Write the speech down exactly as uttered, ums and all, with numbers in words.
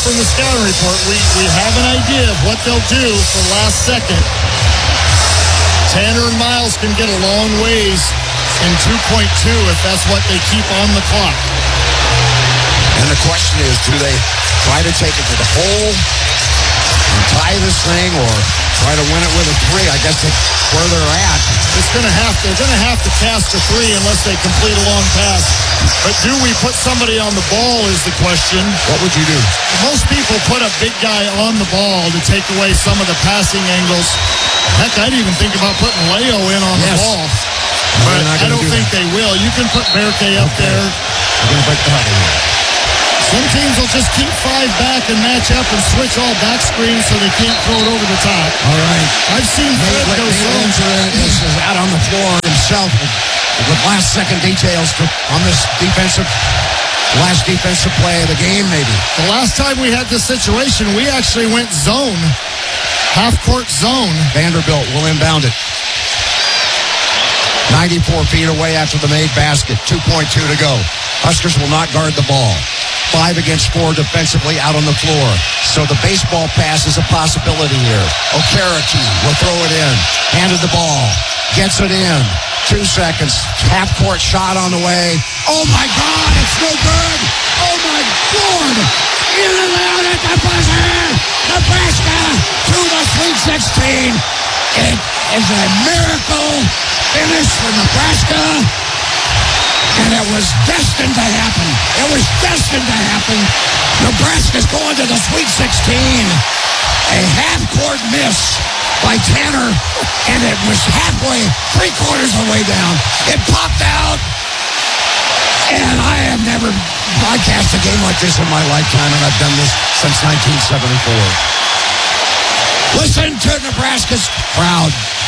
from the scouting report. We, we have an idea of what they'll do for last second. Tanner and Miles can get a long ways in two point two if that's what they keep on the clock. And the question is, do they try to take it to the hole and tie this thing, or try to win it with a three? I guess that's where they're at. It's going to have they're going to have to cast a three unless they complete a long pass. But do we put somebody on the ball is the question. What would you do? Most people put a big guy on the ball to take away some of the passing angles. Heck, I'd even think about putting Leo in on yes. the ball. But I don't do think that. they will. You can put Berke up okay. there. We're going to break the huddle here. Some teams will just keep five back and match up and switch all back screens so they can't throw it over the top. All right. I've seen Fred go zone. Is out on the floor himself with, with last second details to, on this defensive, last defensive play of the game, maybe. The last time we had this situation, we actually went zone, half-court zone. Vanderbilt will inbound it. ninety-four feet away after the made basket. two point two to go. Huskers will not guard the ball. Five against four defensively out on the floor. So the baseball pass is a possibility here. Okereke will throw it in. Handed the ball. Gets it in. Two seconds. Half-court shot on the way. Oh, my God, it's no good. Oh, my Lord. In and out at the buzzer. Nebraska to the Sweet sixteen. It is a miracle finish for Nebraska. And it was destined to happen. It was destined to happen. Nebraska's going to the Sweet sixteen. A half-court miss by Tanner, and it was halfway, three-quarters of the way down. It popped out, and I have never broadcast a game like this in my lifetime, and I've done this since nineteen seventy-four. Listen to Nebraska's crowd.